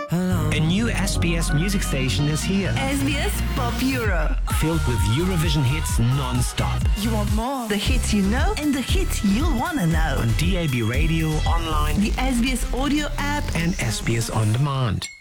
A new SBS music station is here, SBS Pop Euro. filled with Eurovision hits non-stop. You want more? The hits you know and the hits you'll want to know. On DAB radio, online The SBS audio app. and SBS On Demand.